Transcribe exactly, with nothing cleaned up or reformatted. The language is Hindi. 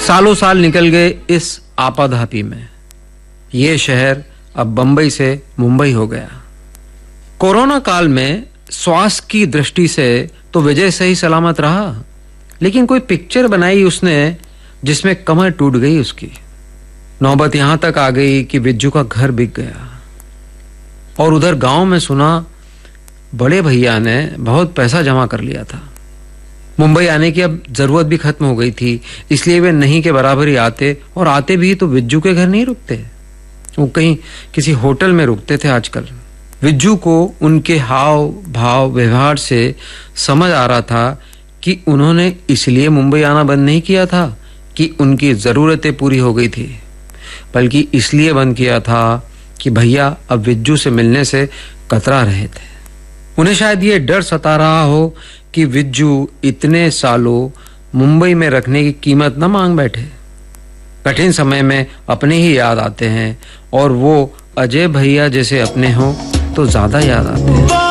सालों साल निकल गए इस आपाधापी में। ये शहर अब बंबई से मुंबई हो गया। कोरोना काल में स्वास्थ्य की दृष्टि से तो विजय सही सलामत रहा, लेकिन कोई पिक्चर बनाई उसने जिसमें कमर टूट गई उसकी। नौबत यहां तक आ गई कि विज्जू का घर बिक गया। और उधर गांव में सुना बड़े भैया ने बहुत पैसा जमा कर लिया था। मुंबई आने की अब जरूरत भी खत्म हो गई थी, इसलिए वे नहीं के बराबर ही आते, और आते भी तो विज्जू के घर नहीं रुकते, वो कहीं किसी होटल में रुकते थे आजकल। विज्जू को उनके हाव भाव व्यवहार से समझ आ रहा था कि उन्होंने इसलिए मुंबई आना बंद नहीं किया था कि उनकी जरूरतें पूरी हो गई थी, बल्कि इसलिए बंद किया था कि भैया अब विज्जू से मिलने से कतरा रहे थे। उन्हें शायद ये डर सता रहा हो कि विज्जू इतने सालों मुंबई में रखने की कीमत न मांग बैठे। कठिन समय में अपने ही याद आते हैं, और वो अजय भैया जैसे अपने हों तो ज्यादा याद आते हैं।